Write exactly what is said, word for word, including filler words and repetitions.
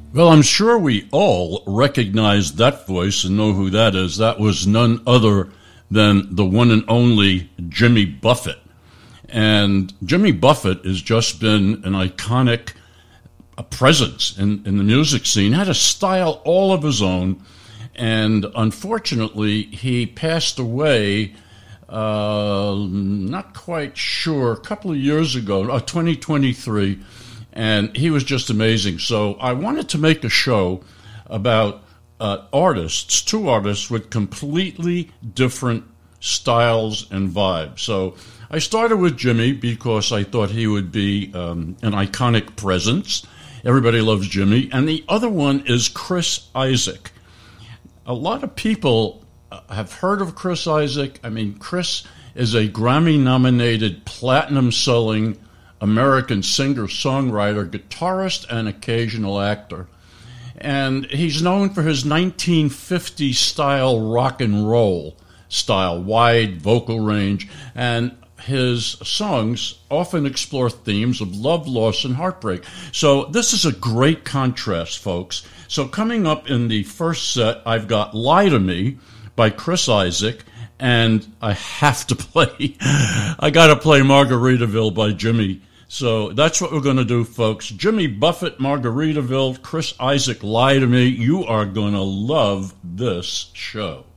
Well, I'm sure we all recognize that voice and know who that is. That was none other than the one and only Jimmy Buffett. And Jimmy Buffett has just been an iconic presence in, in the music scene, had a style all of his own, and unfortunately he passed away, uh, not quite sure, a couple of years ago, uh, twenty twenty-three, and he was just amazing. So I wanted to make a show about uh, artists, two artists with completely different styles and vibes. So I started with Jimmy because I thought he would be um, an iconic presence. Everybody loves Jimmy. And the other one is Chris Isaak. A lot of people have heard of Chris Isaak. I mean, Chris is a Grammy-nominated, platinum-selling American singer-songwriter, guitarist, and occasional actor. And he's known for his nineteen fifties style rock and roll style, wide vocal range, and his songs often explore themes of love, loss, and heartbreak. So this is a great contrast, folks. So coming up in the first set, I've got Lie to Me by Chris Isaak, and I have to play, I got to play Margaritaville by Jimmy. So that's what we're going to do, folks. Jimmy Buffett, Margaritaville, Chris Isaak, Lie to Me. You are going to love this show.